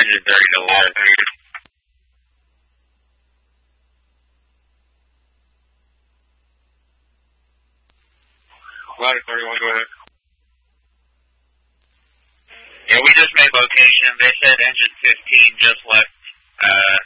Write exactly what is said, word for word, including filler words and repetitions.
engine thirty to one. Ladder thirty-one, go ahead. Yeah, we just made location. They said engine fifteen just left uh,